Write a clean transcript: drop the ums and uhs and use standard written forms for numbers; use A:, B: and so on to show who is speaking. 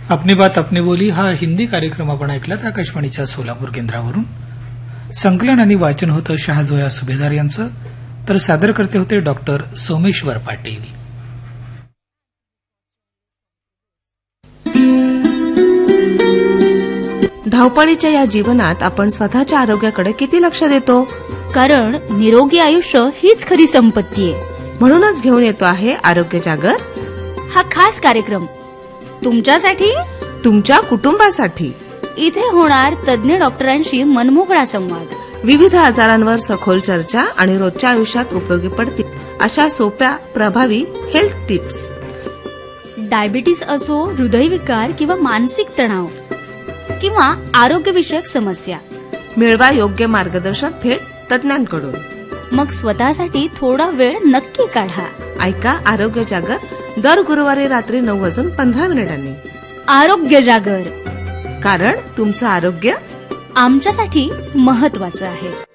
A: अपनी बात अपनी बोली हा हिंदी कार्यक्रम आपण ऐकलात आकाशवाणीच्या सोलापूर केंद्रावरून. संकलन आणि वाचन होतं शहाजोया सुभेदार यांचं, तर सादर करते होते डॉक्टर सोमेश्वर पाटील.
B: धावपळीच्या या जीवनात आपण स्वतःच्या आरोग्याकडे किती लक्ष देतो?
C: कारण निरोगी आयुष्य हीच खरी संपत्ती आहे.
B: म्हणूनच घेऊन येतो आहे आरोग्य जागर
C: हा खास कार्यक्रम तुमच्यासाठी,
B: तुमच्या कुटुंबासाठी.
C: इथे होणार तज्ञ डॉक्टरांशी मनमोकळा संवाद,
B: विविध आजारांवर सखोल चर्चा आणि रोजच्या आयुष्यात उपयोगी पडतील अशा सोप्या प्रभावी हेल्थ टिप्स.
C: डायबिटीस असो, हृदयविकार किंवा मानसिक तणाव किंवा आरोग्यविषयक समस्या,
B: मिळवा योग्य मार्गदर्शन थेट तज्ञांकडून.
C: मग स्वतःसाठी थोडा वेळ नक्की काढा.
B: ऐका आरोग्य जागर दर गुरुवारी रात्री 9:15
C: आरोग्य जागर,
B: कारण तुमचं आरोग्य
C: आमच्यासाठी महत्वाचं आहे.